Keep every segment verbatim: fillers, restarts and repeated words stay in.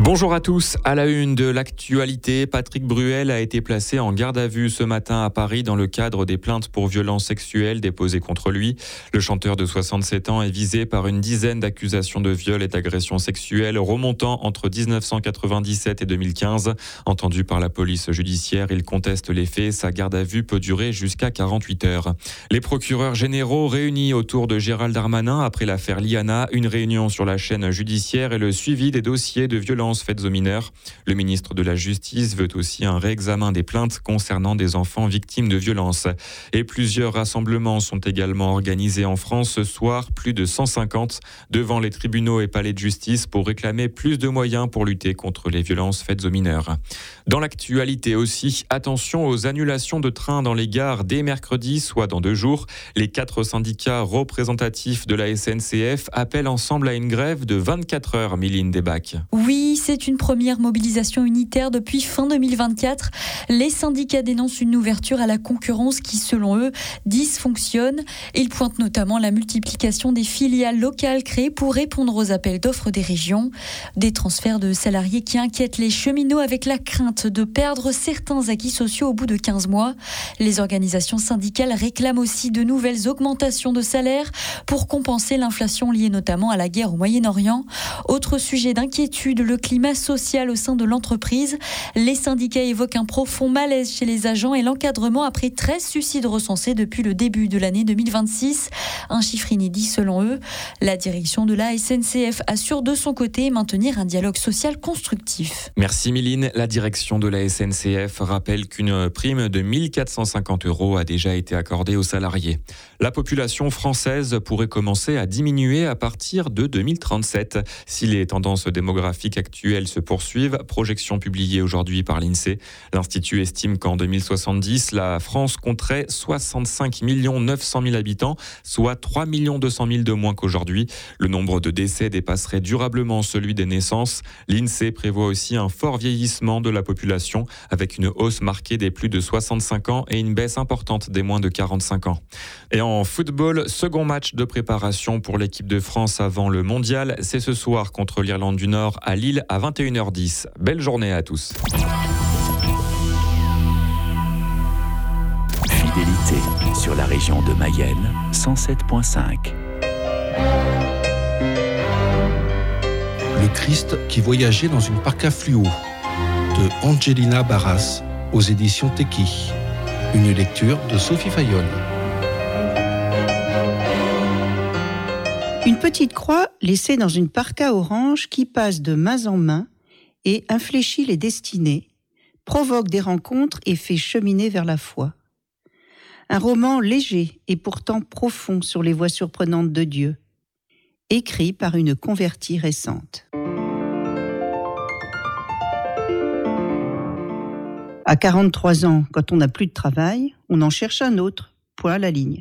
Bonjour à tous. À la une de l'actualité, Patrick Bruel a été placé en garde à vue ce matin à Paris dans le cadre des plaintes pour violences sexuelles déposées contre lui. Le chanteur de soixante-sept ans est visé par une dizaine d'accusations de viol et d'agressions sexuelles remontant entre dix-neuf cent quatre-vingt-dix-sept et deux mille quinze. Entendu par la police judiciaire, il conteste les faits. Sa garde à vue peut durer jusqu'à quarante-huit heures. Les procureurs généraux réunis autour de Gérald Darmanin après l'affaire Liana, une réunion sur la chaîne judiciaire et le suivi des dossiers de violences faites aux mineurs. Le ministre de la Justice veut aussi un réexamen des plaintes concernant des enfants victimes de violences. Et plusieurs rassemblements sont également organisés en France ce soir, plus de cent cinquante, devant les tribunaux et palais de justice pour réclamer plus de moyens pour lutter contre les violences faites aux mineurs. Dans l'actualité aussi, attention aux annulations de trains dans les gares dès mercredi, soit dans deux jours. Les quatre syndicats représentatifs de la S N C F appellent ensemble à une grève de vingt-quatre heures, Méline Desbacs. Oui, c'est une première mobilisation unitaire depuis fin deux mille vingt-quatre. Les syndicats dénoncent une ouverture à la concurrence qui, selon eux, dysfonctionne. Ils pointent notamment la multiplication des filiales locales créées pour répondre aux appels d'offres des régions. Des transferts de salariés qui inquiètent les cheminots avec la crainte de perdre certains acquis sociaux au bout de quinze mois. Les organisations syndicales réclament aussi de nouvelles augmentations de salaire pour compenser l'inflation liée notamment à la guerre au Moyen-Orient. Autre sujet d'inquiétude, le climat social au sein de l'entreprise. Les syndicats évoquent un profond malaise chez les agents et l'encadrement après treize suicides recensés depuis le début de l'année deux mille vingt-six. Un chiffre inédit selon eux. La direction de la S N C F assure de son côté maintenir un dialogue social constructif. Merci Méline. La direction de la S N C F rappelle qu'une prime de mille quatre cent cinquante euros a déjà été accordée aux salariés. La population française pourrait commencer à diminuer à partir de deux mille trente-sept. Si les tendances démographiques actuelles se poursuivent, projection publiée aujourd'hui par l'INSEE. L'Institut estime qu'en deux mille soixante-dix, la France compterait soixante-cinq millions neuf cent mille habitants, soit trois millions deux cent mille de moins qu'aujourd'hui. Le nombre de décès dépasserait durablement celui des naissances. L'INSEE prévoit aussi un fort vieillissement de la population, avec une hausse marquée des plus de soixante-cinq ans et une baisse importante des moins de quarante-cinq ans. Et en football, second match de préparation pour l'équipe de France avant le mondial. C'est ce soir contre l'Irlande du Nord à Lille à vingt et une heures dix. Belle journée à tous. Fidélité sur la région de Mayenne, cent sept virgule cinq. Le Christ qui voyageait dans une parka fluo de Angelina Barras aux éditions Teki. Une lecture de Sophie Fayolle. Une petite croix laissée dans une parka orange qui passe de main en main et infléchit les destinées, provoque des rencontres et fait cheminer vers la foi. Un roman léger et pourtant profond sur les voies surprenantes de Dieu, écrit par une convertie récente. À quarante-trois ans, quand on n'a plus de travail, on en cherche un autre, point à la ligne.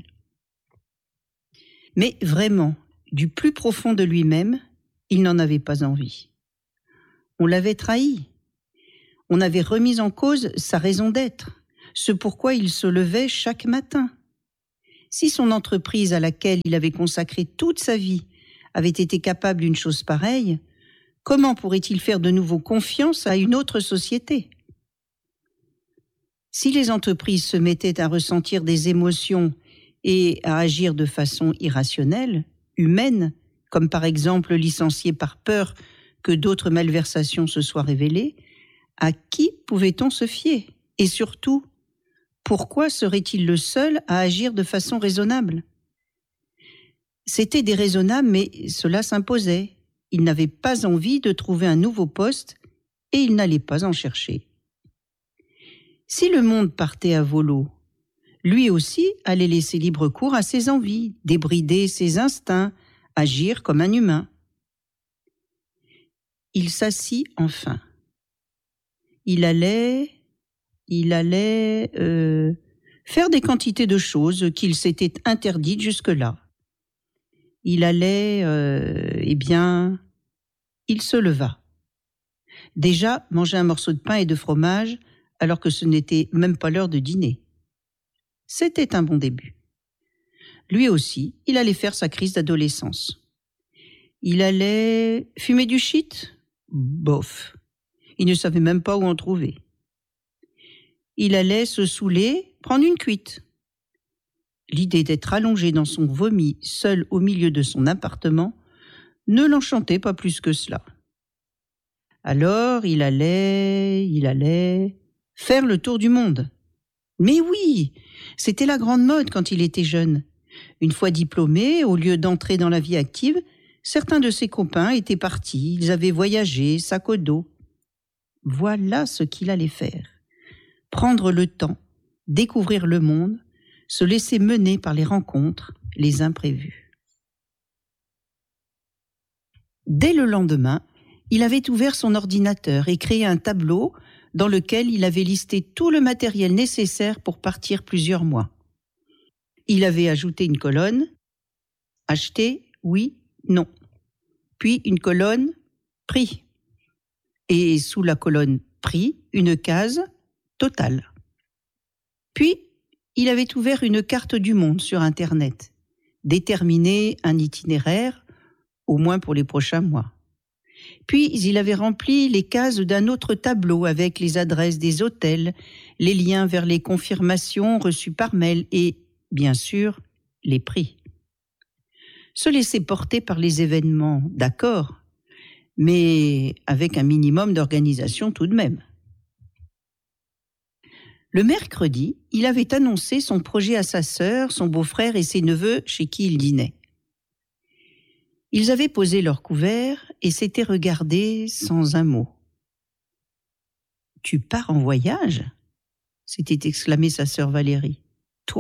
Mais vraiment, du plus profond de lui-même, il n'en avait pas envie. On l'avait trahi. On avait remis en cause sa raison d'être, ce pourquoi il se levait chaque matin. Si son entreprise à laquelle il avait consacré toute sa vie avait été capable d'une chose pareille, comment pourrait-il faire de nouveau confiance à une autre société ? Si les entreprises se mettaient à ressentir des émotions et à agir de façon irrationnelle, humaine, comme par exemple licencier par peur que d'autres malversations se soient révélées, à qui pouvait-on se fier ? Et surtout, pourquoi serait-il le seul à agir de façon raisonnable ? C'était déraisonnable, mais cela s'imposait. Il n'avait pas envie de trouver un nouveau poste et il n'allait pas en chercher. Si le monde partait à volo, lui aussi allait laisser libre cours à ses envies, débrider ses instincts, agir comme un humain. Il s'assit enfin. Il allait, il allait euh, faire des quantités de choses qu'il s'était interdites jusque-là. Il allait, euh, eh bien, il se leva. Déjà, manger un morceau de pain et de fromage, alors que ce n'était même pas l'heure de dîner. C'était un bon début. Lui aussi, il allait faire sa crise d'adolescence. Il allait fumer du shit ? Bof. Il ne savait même pas où en trouver. Il allait se saouler, prendre une cuite. L'idée d'être allongé dans son vomi, seul au milieu de son appartement, ne l'enchantait pas plus que cela. Alors, il allait, il allait faire le tour du monde. Mais oui, c'était la grande mode quand il était jeune. Une fois diplômé, au lieu d'entrer dans la vie active, certains de ses copains étaient partis, ils avaient voyagé, sac au dos. Voilà ce qu'il allait faire. Prendre le temps, découvrir le monde, se laisser mener par les rencontres, les imprévus. Dès le lendemain, il avait ouvert son ordinateur et créé un tableau dans lequel il avait listé tout le matériel nécessaire pour partir plusieurs mois. Il avait ajouté une colonne « Acheter, oui, non ». Puis une colonne « Prix ». Et sous la colonne « Prix », une case « Total ». Puis, il avait ouvert une carte du monde sur Internet, déterminé un itinéraire, au moins pour les prochains mois. Puis, il avait rempli les cases d'un autre tableau avec les adresses des hôtels, les liens vers les confirmations reçues par mail et, bien sûr, les prix. Se laisser porter par les événements, d'accord, mais avec un minimum d'organisation tout de même. Le mercredi, il avait annoncé son projet à sa sœur, son beau-frère et ses neveux chez qui il dînait. Ils avaient posé leur couvert et s'étaient regardés sans un mot. « Tu pars en voyage ?» s'était exclamée sa sœur Valérie. « Toi ?»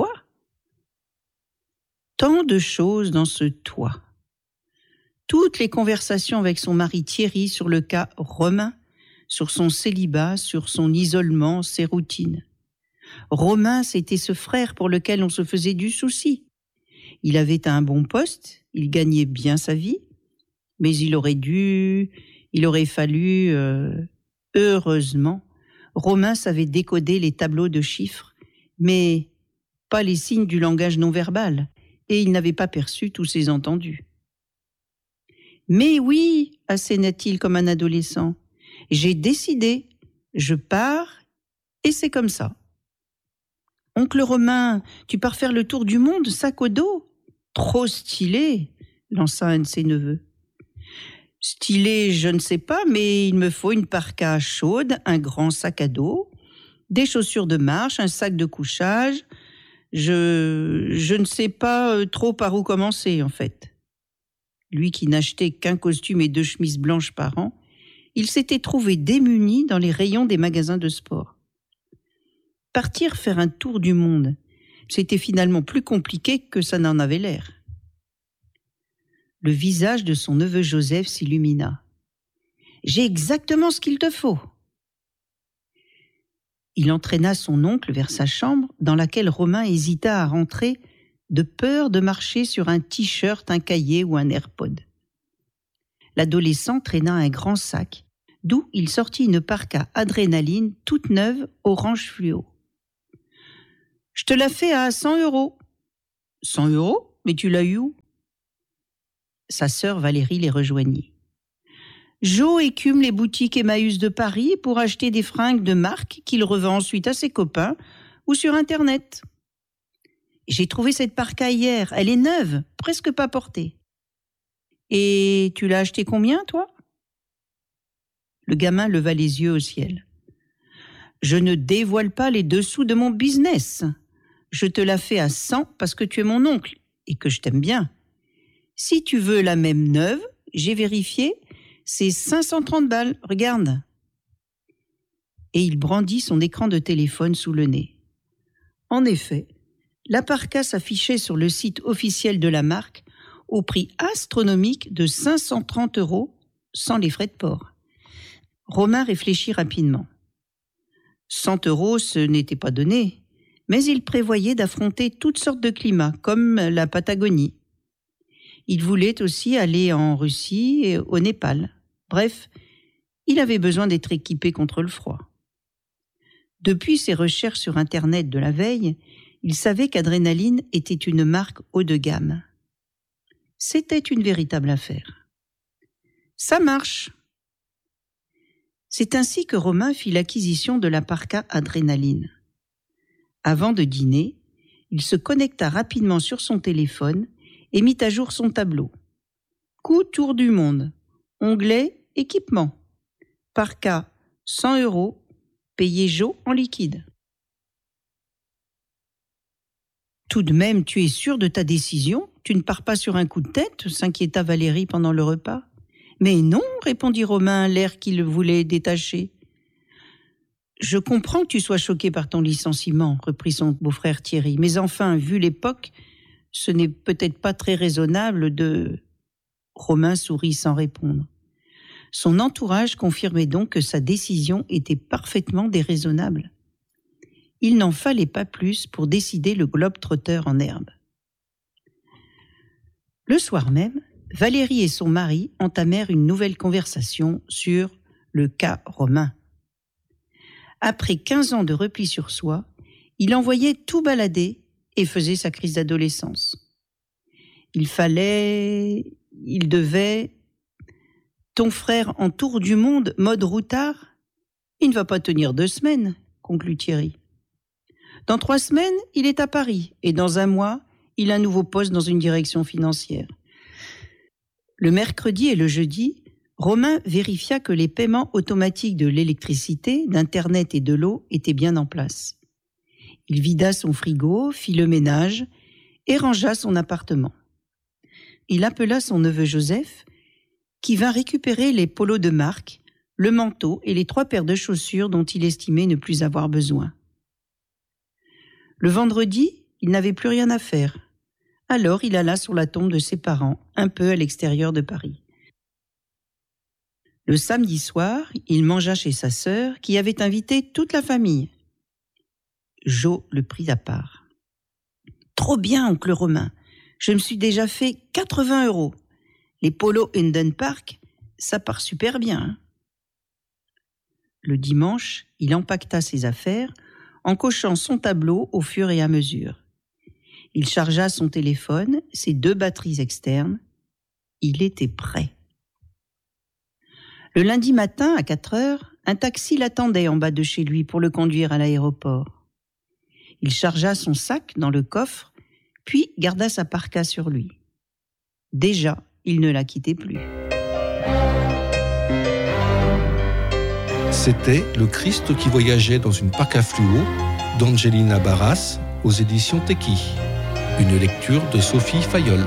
Tant de choses dans ce « toi ». Toutes les conversations avec son mari Thierry sur le cas Romain, sur son célibat, sur son isolement, ses routines. Romain, c'était ce frère pour lequel on se faisait du souci. Il avait un bon poste, il gagnait bien sa vie, mais il aurait dû, il aurait fallu, euh, heureusement, Romain savait décoder les tableaux de chiffres, mais pas les signes du langage non verbal, et il n'avait pas perçu tous ces entendus. « Mais oui, asséna-t-il comme un adolescent, j'ai décidé, je pars, et c'est comme ça. » « Oncle Romain, tu pars faire le tour du monde, sac au dos ? Trop stylé !» lança un de ses neveux. « Stylé, je ne sais pas, mais il me faut une parka chaude, un grand sac à dos, des chaussures de marche, un sac de couchage. Je, je ne sais pas trop par où commencer, en fait. » Lui qui n'achetait qu'un costume et deux chemises blanches par an, il s'était trouvé démuni dans les rayons des magasins de sport. Partir faire un tour du monde, c'était finalement plus compliqué que ça n'en avait l'air. Le visage de son neveu Joseph s'illumina. « J'ai exactement ce qu'il te faut !» Il entraîna son oncle vers sa chambre, dans laquelle Romain hésita à rentrer, de peur de marcher sur un t-shirt, un cahier ou un AirPod. L'adolescent traîna un grand sac, d'où il sortit une parka adrénaline toute neuve, orange fluo. « Je te la fais à cent euros. »« cent euros ? Mais tu l'as eu où ?» Sa sœur Valérie les rejoignit. « Jo écume les boutiques Emmaüs de Paris pour acheter des fringues de marque qu'il revend ensuite à ses copains ou sur Internet. J'ai trouvé cette parka hier, elle est neuve, presque pas portée. Et tu l'as achetée combien, toi ?» Le gamin leva les yeux au ciel. « Je ne dévoile pas les dessous de mon business. Je te la fais à cent parce que tu es mon oncle et que je t'aime bien. Si tu veux la même neuve, j'ai vérifié, c'est cinq cent trente balles, regarde. » Et il brandit son écran de téléphone sous le nez. En effet, la parka s'affichait sur le site officiel de la marque au prix astronomique de cinq cent trente euros sans les frais de port. Romain réfléchit rapidement. cent euros, ce n'était pas donné, mais il prévoyait d'affronter toutes sortes de climats, comme la Patagonie. Il voulait aussi aller en Russie et au Népal. Bref, il avait besoin d'être équipé contre le froid. Depuis ses recherches sur Internet de la veille, il savait qu'Adrénaline était une marque haut de gamme. C'était une véritable affaire. Ça marche. C'est ainsi que Romain fit l'acquisition de la parka Adrénaline. Avant de dîner, il se connecta rapidement sur son téléphone et mit à jour son tableau. Coût tour du monde, onglet équipement, parka cent euros, payé Jo en liquide. Tout de même, tu es sûr de ta décision ? Tu ne pars pas sur un coup de tête ? S'inquiéta Valérie pendant le repas. Mais non, répondit Romain, l'air qu'il voulait détacher. Je comprends que tu sois choqué par ton licenciement, reprit son beau-frère Thierry. Mais enfin, vu l'époque, ce n'est peut-être pas très raisonnable de... Romain sourit sans répondre. Son entourage confirmait donc que sa décision était parfaitement déraisonnable. Il n'en fallait pas plus pour décider le globe-trotteur en herbe. Le soir même, Valérie et son mari entamèrent une nouvelle conversation sur le cas Romain. Après quinze ans de repli sur soi, il envoyait tout balader et faisait sa crise d'adolescence. Il fallait... Il devait... Ton frère en tour du monde, mode routard ? Il ne va pas tenir deux semaines, conclut Thierry. Dans trois semaines, il est à Paris et dans un mois, il a un nouveau poste dans une direction financière. Le mercredi et le jeudi, Romain vérifia que les paiements automatiques de l'électricité, d'Internet et de l'eau étaient bien en place. Il vida son frigo, fit le ménage et rangea son appartement. Il appela son neveu Joseph, qui vint récupérer les polos de marque, le manteau et les trois paires de chaussures dont il estimait ne plus avoir besoin. Le vendredi, il n'avait plus rien à faire. Alors il alla sur la tombe de ses parents, un peu à l'extérieur de Paris. Le samedi soir, il mangea chez sa sœur, qui avait invité toute la famille. Jo le prit à part. « Trop bien, oncle Romain. Je me suis déjà fait quatre-vingts euros. Les polos Eden Park, ça part super bien. Hein » Le dimanche, il empaqueta ses affaires en cochant son tableau au fur et à mesure. Il chargea son téléphone, ses deux batteries externes. Il était prêt. Le lundi matin, à quatre heures, un taxi l'attendait en bas de chez lui pour le conduire à l'aéroport. Il chargea son sac dans le coffre, puis garda sa parka sur lui. Déjà, il ne la quittait plus. C'était Le Christ qui voyageait dans une parka fluo d'Angelina Barras aux éditions Teki. Une lecture de Sophie Fayolle.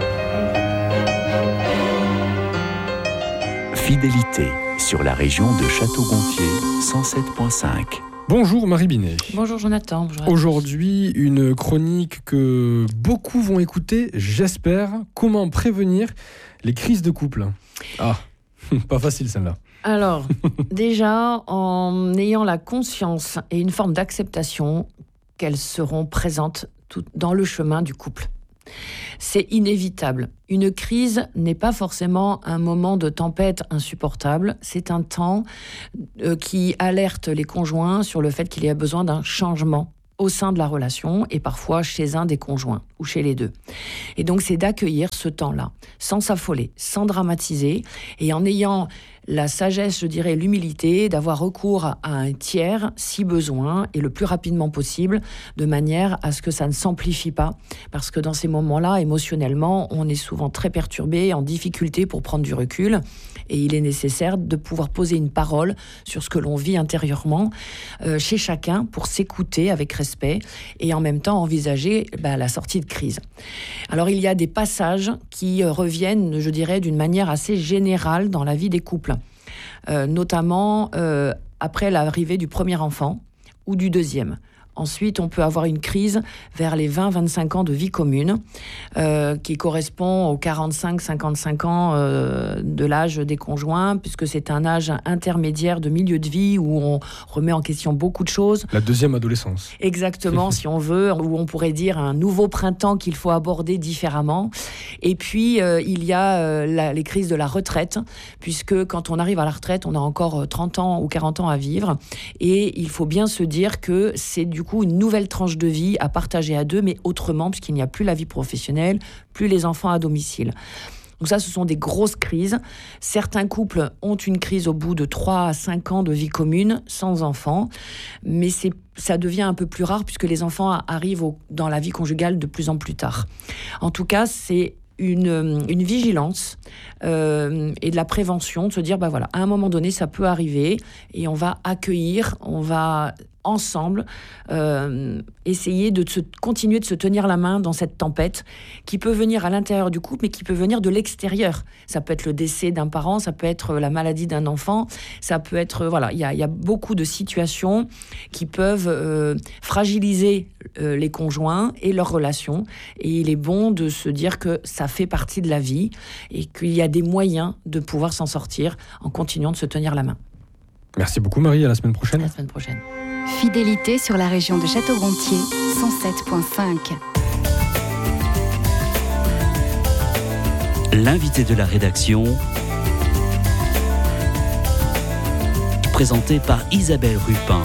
Fidélité sur la région de Château-Gontier cent sept virgule cinq. Bonjour Marie Binet. Bonjour Jonathan. Bonjour. Aujourd'hui, une chronique que beaucoup vont écouter, j'espère. Comment prévenir les crises de couple ? Ah, pas facile celle-là. Alors, déjà, en ayant la conscience et une forme d'acceptation qu'elles seront présentes tout dans le chemin du couple. C'est inévitable. Une crise n'est pas forcément un moment de tempête insupportable. C'est un temps euh, qui alerte les conjoints sur le fait qu'il y a besoin d'un changement au sein de la relation et parfois chez un des conjoints ou chez les deux. Et donc, c'est d'accueillir ce temps-là, sans s'affoler, sans dramatiser et en ayant la sagesse, je dirais, l'humilité d'avoir recours à un tiers si besoin et le plus rapidement possible, de manière à ce que ça ne s'amplifie pas. Parce que dans ces moments-là, émotionnellement, on est souvent très perturbé, en difficulté pour prendre du recul. Et il est nécessaire de pouvoir poser une parole sur ce que l'on vit intérieurement euh, chez chacun pour s'écouter avec respect et en même temps envisager bah, la sortie de crise. Alors il y a des passages qui euh, reviennent, je dirais, d'une manière assez générale dans la vie des couples. Euh, notamment euh, après l'arrivée du premier enfant ou du deuxième. Ensuite, on peut avoir une crise vers les vingt à vingt-cinq ans de vie commune, euh, qui correspond aux quarante-cinq à cinquante-cinq ans euh, de l'âge des conjoints, puisque c'est un âge intermédiaire de milieu de vie où on remet en question beaucoup de choses. La deuxième adolescence. Exactement, si on veut, où on pourrait dire un nouveau printemps qu'il faut aborder différemment. Et puis, euh, il y a euh, la, les crises de la retraite, puisque quand on arrive à la retraite, on a encore trente ans ou quarante ans à vivre. Et il faut bien se dire que c'est du coup une nouvelle tranche de vie à partager à deux, mais autrement, puisqu'il n'y a plus la vie professionnelle, plus les enfants à domicile. Donc ça, ce sont des grosses crises. Certains couples ont une crise au bout de trois à cinq ans de vie commune, sans enfants. Mais c'est, ça devient un peu plus rare puisque les enfants arrivent au, dans la vie conjugale de plus en plus tard. En tout cas, c'est une, une vigilance euh, et de la prévention, de se dire, bah voilà, à un moment donné, ça peut arriver et on va accueillir, on va ensemble euh, essayer de se, continuer de se tenir la main dans cette tempête qui peut venir à l'intérieur du couple mais qui peut venir de l'extérieur. Ça peut être le décès d'un parent, ça peut être la maladie d'un enfant, ça peut être, voilà, il y a, y a beaucoup de situations qui peuvent euh, fragiliser euh, les conjoints et leurs relations, et il est bon de se dire que ça fait partie de la vie et qu'il y a des moyens de pouvoir s'en sortir en continuant de se tenir la main. Merci beaucoup Marie, à la semaine prochaine. À la semaine prochaine. Fidélité sur la région de Château-Gontier, cent sept virgule cinq. L'invité de la rédaction, présenté par Isabelle Rupin.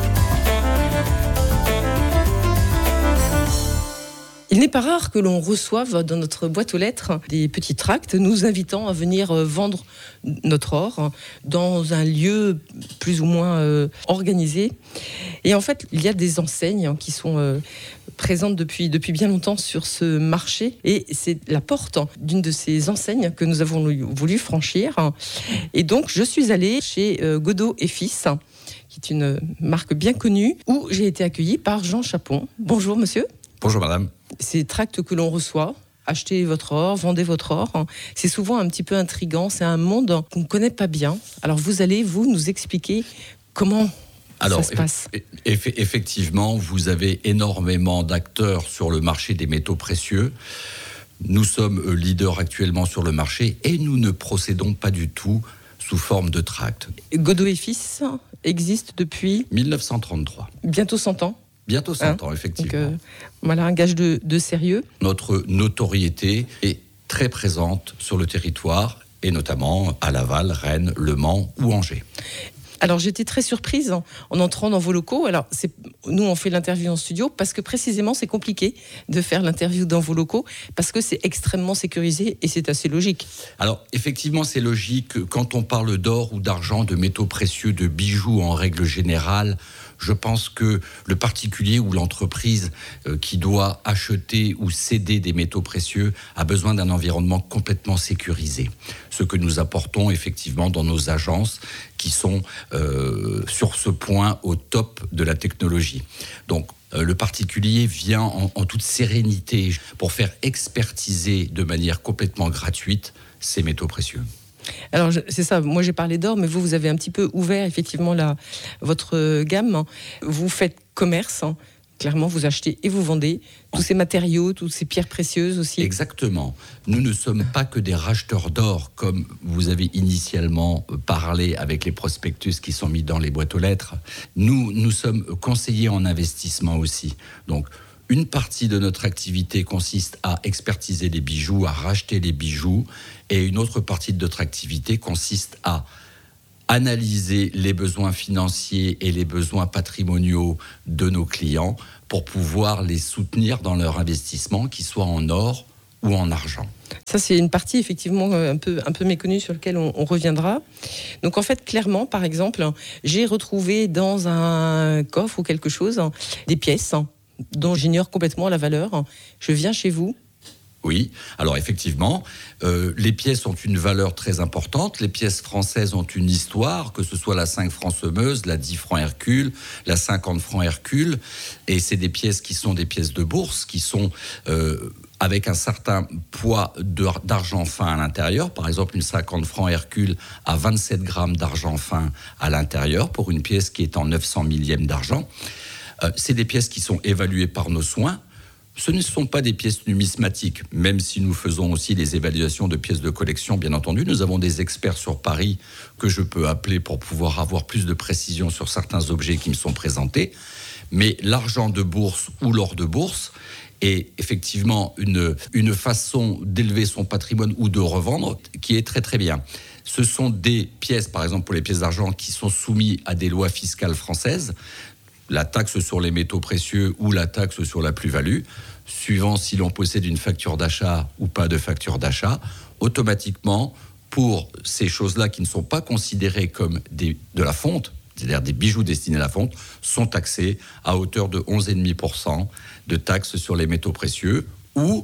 Il n'est pas rare que l'on reçoive dans notre boîte aux lettres des petits tracts nous invitant à venir vendre notre or dans un lieu plus ou moins euh, organisé. Et en fait, il y a des enseignes qui sont euh, présentes depuis, depuis bien longtemps sur ce marché. Et c'est la porte d'une de ces enseignes que nous avons voulu franchir. Et donc, je suis allée chez euh, Godot et Fils, qui est une marque bien connue, où j'ai été accueillie par Jean Chapon. Bonjour, monsieur. Bonjour, madame. Ces tracts que l'on reçoit, achetez votre or, vendez votre or, c'est souvent un petit peu intriguant, c'est un monde qu'on ne connaît pas bien. Alors vous allez, vous, nous expliquer comment Alors, ça se passe. Eff- effectivement, vous avez énormément d'acteurs sur le marché des métaux précieux. Nous sommes leaders actuellement sur le marché et nous ne procédons pas du tout sous forme de tracts. Godot et Fils existe depuis dix-neuf cent trente-trois. Bientôt cent ans. Bientôt cent hein ans, effectivement. Donc, euh, voilà un gage de, de sérieux. Notre notoriété est très présente sur le territoire, et notamment à Laval, Rennes, Le Mans ou Angers. Alors j'étais très surprise en, en entrant dans vos locaux. Alors c'est, nous on fait l'interview en studio parce que précisément c'est compliqué de faire l'interview dans vos locaux parce que c'est extrêmement sécurisé et c'est assez logique. Alors effectivement c'est logique quand on parle d'or ou d'argent, de métaux précieux, de bijoux en règle générale. Je pense que le particulier ou l'entreprise euh, qui doit acheter ou céder des métaux précieux a besoin d'un environnement complètement sécurisé. Ce que nous apportons effectivement dans nos agences qui sont euh, sur ce point au top de la technologie. Donc, euh, le particulier vient en, en toute sérénité pour faire expertiser de manière complètement gratuite ces métaux précieux. Alors c'est ça, moi j'ai parlé d'or, mais vous, vous avez un petit peu ouvert effectivement la, votre gamme. Vous faites commerce, hein. Clairement vous achetez et vous vendez tous ces matériaux, toutes ces pierres précieuses aussi. Exactement. Nous ne sommes pas que des racheteurs d'or, comme vous avez initialement parlé avec les prospectus qui sont mis dans les boîtes aux lettres. Nous, nous sommes conseillers en investissement aussi. Donc, une partie de notre activité consiste à expertiser les bijoux, à racheter les bijoux, et une autre partie de notre activité consiste à analyser les besoins financiers et les besoins patrimoniaux de nos clients pour pouvoir les soutenir dans leur investissement, qu'ils soient en or ou en argent. Ça, c'est une partie effectivement un peu, un peu méconnue sur laquelle on, on reviendra. Donc en fait, clairement, par exemple, j'ai retrouvé dans un coffre ou quelque chose des pièces dont j'ignore complètement la valeur. Je viens chez vous. Oui, alors effectivement, euh, les pièces ont une valeur très importante. Les pièces françaises ont une histoire, que ce soit la cinq francs Semeuse, la dix francs Hercule, la cinquante francs Hercule. Et c'est des pièces qui sont des pièces de bourse, qui sont euh, avec un certain poids de, d'argent fin à l'intérieur. Par exemple, une cinquante francs Hercule a vingt-sept grammes d'argent fin à l'intérieur pour une pièce qui est en neuf cents millièmes d'argent. Euh, c'est des pièces qui sont évaluées par nos soins. Ce ne sont pas des pièces numismatiques, même si nous faisons aussi des évaluations de pièces de collection, bien entendu. Nous avons des experts sur Paris que je peux appeler pour pouvoir avoir plus de précision sur certains objets qui me sont présentés. Mais l'argent de bourse ou l'or de bourse est effectivement une, une façon d'élever son patrimoine ou de revendre qui est très très bien. Ce sont des pièces, par exemple pour les pièces d'argent, qui sont soumises à des lois fiscales françaises, la taxe sur les métaux précieux ou la taxe sur la plus-value, suivant si l'on possède une facture d'achat ou pas de facture d'achat. automatiquement, pour ces choses-là qui ne sont pas considérées comme des, de la fonte, c'est-à-dire des bijoux destinés à la fonte, sont taxés à hauteur de onze virgule cinq pour cent de taxes sur les métaux précieux ou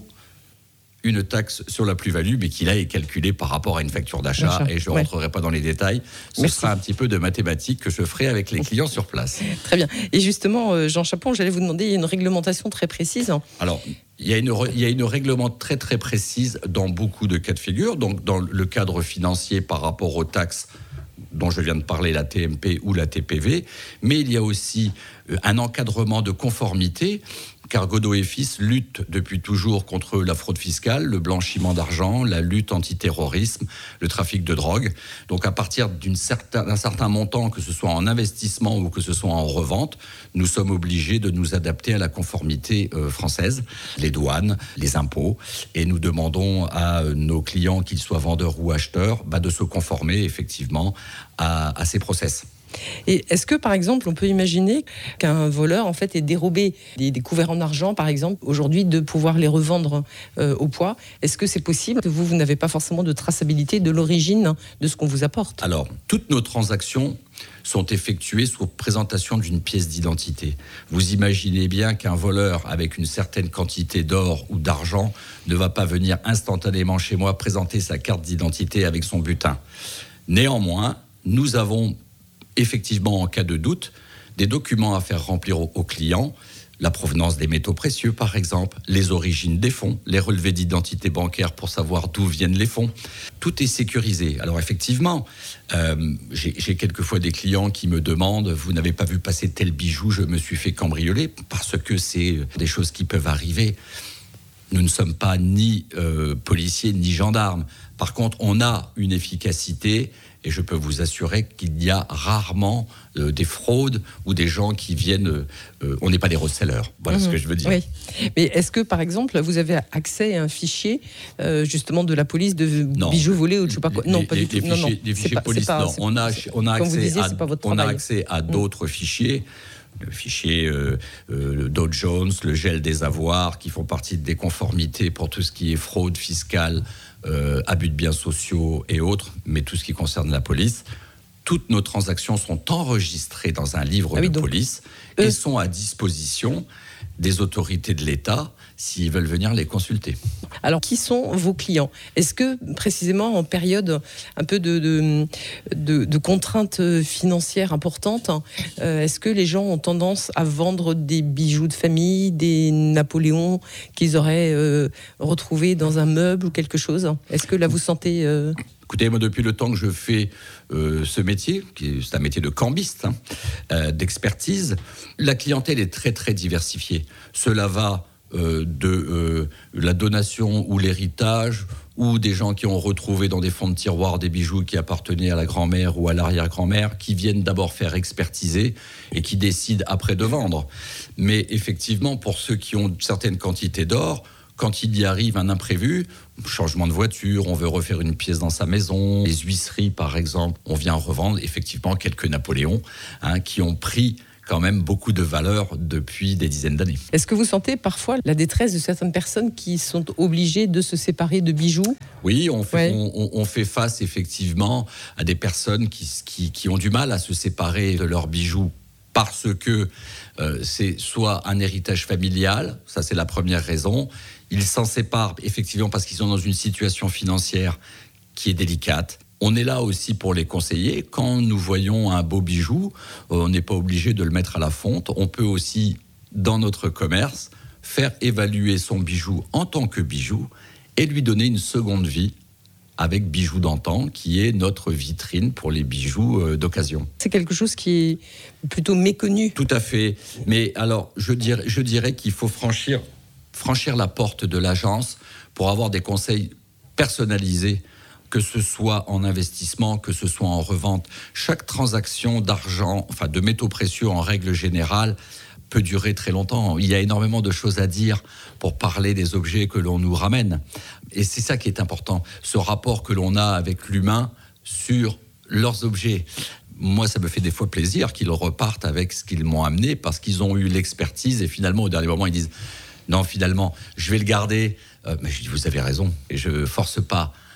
une taxe sur la plus-value, mais qui là est calculée par rapport à une facture d'achat, et je ne ouais. rentrerai pas dans les détails. Ce Merci. Sera un petit peu de mathématiques que je ferai avec les clients sur place. Très bien. Et justement, Jean Chapon, j'allais vous demander, il y a une réglementation très précise. Alors, il y a une, il y a une réglementation très très précise dans beaucoup de cas de figure. Donc, dans le cadre financier par rapport aux taxes dont je viens de parler, la T M P ou la T P V, mais il y a aussi un encadrement de conformité, car Godot et Fils lutte depuis toujours contre la fraude fiscale, le blanchiment d'argent, la lutte antiterrorisme, le trafic de drogue. Donc à partir d'une certain, d'un certain montant, que ce soit en investissement ou que ce soit en revente, nous sommes obligés de nous adapter à la conformité euh, française, les douanes, les impôts, et nous demandons à nos clients, qu'ils soient vendeurs ou acheteurs, bah, de se conformer effectivement à, à ces process. Et est-ce que, par exemple, on peut imaginer qu'un voleur, en fait, ait dérobé des, des couverts en argent, par exemple, aujourd'hui, de pouvoir les revendre euh, au poids? Est-ce que c'est possible que vous, vous n'avez pas forcément de traçabilité de l'origine de ce qu'on vous apporte? Alors, toutes nos transactions sont effectuées sous présentation d'une pièce d'identité. Vous imaginez bien qu'un voleur avec une certaine quantité d'or ou d'argent ne va pas venir instantanément chez moi présenter sa carte d'identité avec son butin. Néanmoins, nous avons effectivement, en cas de doute, des documents à faire remplir aux clients, la provenance des métaux précieux, par exemple, les origines des fonds, les relevés d'identité bancaire pour savoir d'où viennent les fonds. Tout est sécurisé. Alors effectivement, euh, j'ai, j'ai quelquefois des clients qui me demandent « Vous n'avez pas vu passer tel bijou, je me suis fait cambrioler », parce que c'est des choses qui peuvent arriver. Nous ne sommes pas ni euh, policiers ni gendarmes. Par contre, on a une efficacité et je peux vous assurer qu'il y a rarement euh, des fraudes ou des gens qui viennent... Euh, on n'est pas des resellers, voilà mmh, ce que je veux dire. Oui. Mais est-ce que, par exemple, vous avez accès à un fichier euh, justement de la police de non. bijoux volés ou je ne sais pas quoi? Non, les, pas les, du tout. Les fichiers, non, non. Les fichiers pas, police, pas, non. On a, on a accès, disiez, à, on a accès à d'autres mmh. fichiers. Le fichier euh, euh, le Dow Jones, le gel des avoirs, qui font partie des conformités pour tout ce qui est fraude fiscale, euh, abus de biens sociaux et autres, mais tout ce qui concerne la police. Toutes nos transactions sont enregistrées dans un livre ah oui, de donc, police et euh... sont à disposition des autorités de l'État s'ils veulent venir les consulter. Alors, qui sont vos clients? Est-ce que, précisément, en période un peu de, de, de, de contraintes financières importantes, euh, est-ce que les gens ont tendance à vendre des bijoux de famille, des Napoléons qu'ils auraient euh, retrouvés dans un meuble ou quelque chose? Est-ce que là, vous sentez... Euh... Écoutez, moi, depuis le temps que je fais euh, ce métier, qui est, c'est un métier de cambiste, hein, euh, d'expertise, la clientèle est très, très diversifiée. Cela va euh, de euh, la donation ou l'héritage, ou des gens qui ont retrouvé dans des fonds de tiroir des bijoux qui appartenaient à la grand-mère ou à l'arrière-grand-mère, qui viennent d'abord faire expertiser et qui décident après de vendre. Mais effectivement, pour ceux qui ont certaines quantités d'or, quand il y arrive un imprévu, changement de voiture, on veut refaire une pièce dans sa maison, les huisseries par exemple, on vient revendre effectivement quelques Napoléons hein, qui ont pris quand même beaucoup de valeur depuis des dizaines d'années. Est-ce que vous sentez parfois la détresse de certaines personnes qui sont obligées de se séparer de bijoux? Oui, on fait, ouais. on, on fait face effectivement à des personnes qui, qui, qui ont du mal à se séparer de leurs bijoux parce que euh, c'est soit un héritage familial, ça c'est la première raison. Ils s'en séparent effectivement parce qu'ils sont dans une situation financière qui est délicate. On est là aussi pour les conseiller. Quand nous voyons un beau bijou, on n'est pas obligé de le mettre à la fonte. On peut aussi, dans notre commerce, faire évaluer son bijou en tant que bijou et lui donner une seconde vie avec Bijoux d'antan, qui est notre vitrine pour les bijoux d'occasion. C'est quelque chose qui est plutôt méconnu. Tout à fait. Mais alors, je dirais, je dirais qu'il faut franchir, franchir la porte de l'agence pour avoir des conseils personnalisés, que ce soit en investissement, que ce soit en revente. Chaque transaction d'argent, enfin de métaux précieux en règle générale, peut durer très longtemps. Il y a énormément de choses à dire pour parler des objets que l'on nous ramène. Et c'est ça qui est important, ce rapport que l'on a avec l'humain sur leurs objets. Moi, ça me fait des fois plaisir qu'ils repartent avec ce qu'ils m'ont amené parce qu'ils ont eu l'expertise et finalement, au dernier moment, ils disent « Non, finalement, je vais le garder. Euh, » Mais je dis « Vous avez raison. » Et je ne force pas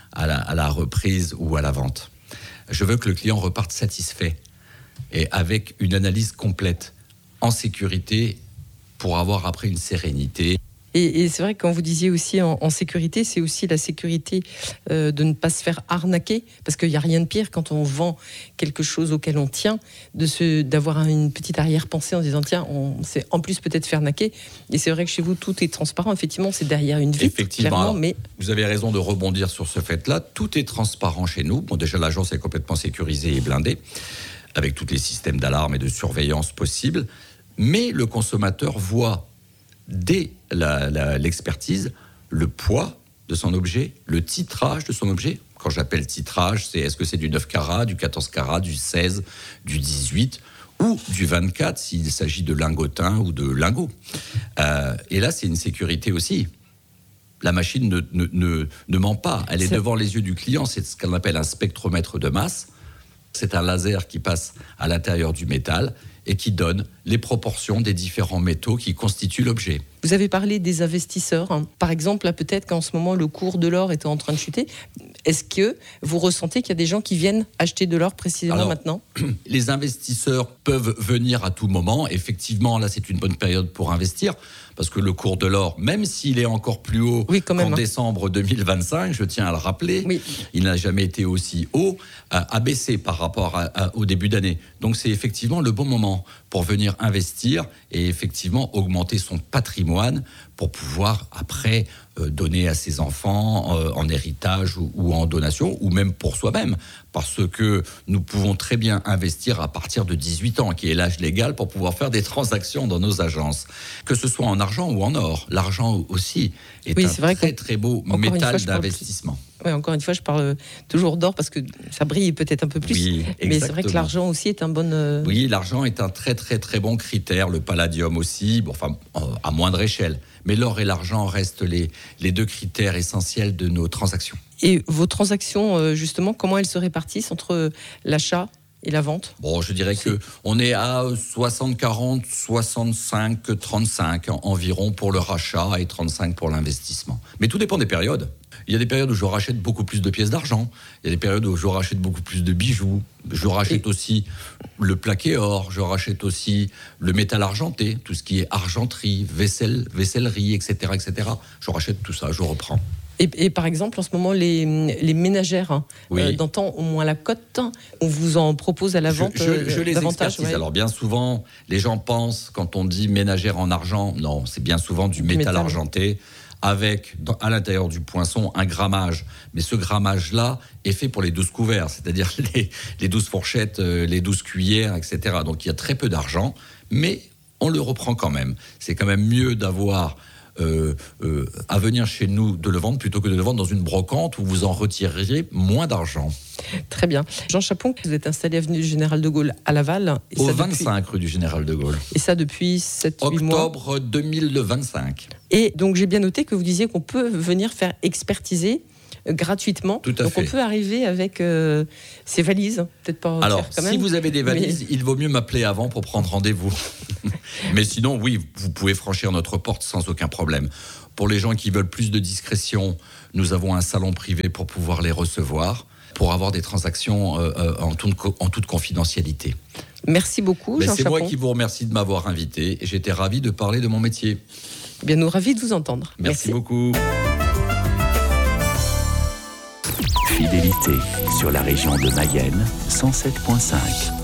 à la, à la reprise ou à la vente. Je veux que le client reparte satisfait et avec une analyse complète, en sécurité, pour avoir après une sérénité. Et, et c'est vrai que quand vous disiez aussi en, en sécurité, c'est aussi la sécurité euh, de ne pas se faire arnaquer, parce qu'il n'y a rien de pire quand on vend quelque chose auquel on tient, de se, d'avoir une petite arrière-pensée en disant tiens, on s'est en plus peut-être fait arnaquer. Et c'est vrai que chez vous, tout est transparent. Effectivement, c'est derrière une vitre, Effectivement, clairement, alors, mais... Vous avez raison de rebondir sur ce fait-là. Tout est transparent chez nous. Bon, déjà, l'agence est complètement sécurisée et blindée, avec tous les systèmes d'alarme et de surveillance possibles. Mais le consommateur voit dès la, la, l'expertise le poids de son objet, le titrage de son objet. Quand j'appelle titrage, c'est est-ce que c'est du neuf carats, du quatorze carats, du seize, du dix-huit ou du vingt-quatre s'il s'agit de lingotin ou de lingots. Euh, et là, c'est une sécurité aussi. La machine ne, ne, ne, ne ment pas. Elle est c'est... devant les yeux du client. C'est ce qu'on appelle un spectromètre de masse. C'est un laser qui passe à l'intérieur du métal et qui donne les proportions des différents métaux qui constituent l'objet. Vous avez parlé des investisseurs. Hein. Par exemple, là, peut-être qu'en ce moment, le cours de l'or est en train de chuter. Est-ce que vous ressentez qu'il y a des gens qui viennent acheter de l'or précisément Alors, maintenant ? Les investisseurs peuvent venir à tout moment. Effectivement, là, c'est une bonne période pour investir parce que le cours de l'or, même s'il est encore plus haut oui, quand même, qu'en hein. décembre deux mille vingt-cinq, je tiens à le rappeler, oui. il n'a jamais été aussi haut, a, a baissé par rapport à, à, au début d'année. Donc, c'est effectivement le bon moment pour venir investir et effectivement augmenter son patrimoine pour pouvoir après euh, donner à ses enfants euh, en héritage ou, ou en donation ou même pour soi-même, parce que nous pouvons très bien investir à partir de dix-huit ans, qui est l'âge légal pour pouvoir faire des transactions dans nos agences, que ce soit en argent ou en or. L'argent aussi est oui, un c'est vrai très très beau métal d'investissement. Oui, encore une fois, je parle toujours d'or parce que ça brille peut-être un peu plus. Oui, mais c'est vrai que l'argent aussi est un bon... Euh... Oui, l'argent est un très très très bon critère. Le palladium aussi, bon, enfin, à moindre échelle. Mais l'or et l'argent restent les, les deux critères essentiels de nos transactions. Et vos transactions, justement, comment elles se répartissent entre l'achat et la vente ? Bon, je dirais c'est... qu'on est à soixante quarante, soixante-cinq trente-cinq environ pour le rachat et trente-cinq pour l'investissement. Mais tout dépend des périodes. Il y a des périodes où je rachète beaucoup plus de pièces d'argent. Il y a des périodes où je rachète beaucoup plus de bijoux. Je rachète et... aussi le plaqué or. Je rachète aussi le métal argenté, tout ce qui est argenterie, vaisselle, vaissellerie, et cetera, et cetera. Je rachète tout ça, je reprends. Et, et par exemple, en ce moment, les, les ménagères, hein, oui. euh, d'antan, au moins la cote, on vous en propose à la vente Je, je, je les expertise. Ouais. Alors bien souvent, les gens pensent, quand on dit ménagère en argent, non, c'est bien souvent du, du métal, métal argenté, avec dans, à l'intérieur du poinçon un grammage. Mais ce grammage-là est fait pour les douze couverts, c'est-à-dire les, les douze fourchettes, euh, les douze cuillères, et cetera. Donc il y a très peu d'argent, mais on le reprend quand même. C'est quand même mieux d'avoir... Euh, euh, à venir chez nous de le vendre plutôt que de le vendre dans une brocante où vous en retiriez moins d'argent. Très bien. Jean Chapon, vous êtes installé avenue du Général de Gaulle à Laval. Et Au ça vingt-cinq depuis... rue du Général de Gaulle. Et ça depuis sept huit mois. Octobre deux mille vingt-cinq. Et donc j'ai bien noté que vous disiez qu'on peut venir faire expertiser gratuitement. Tout à donc fait. on peut arriver avec euh, ses valises, peut-être pas. Alors, quand même. si vous avez des valises, mais... il vaut mieux m'appeler avant pour prendre rendez-vous. Mais sinon, oui, vous pouvez franchir notre porte sans aucun problème. Pour les gens qui veulent plus de discrétion, nous avons un salon privé pour pouvoir les recevoir, pour avoir des transactions euh, en, toute, en toute confidentialité. Merci beaucoup, Mais Jean c'est Chapon. moi qui vous remercie de m'avoir invité et j'étais ravi de parler de mon métier. Bien, nous ravis de vous entendre. Merci, Merci. beaucoup. Fidélité sur la région de Mayenne, cent sept virgule cinq.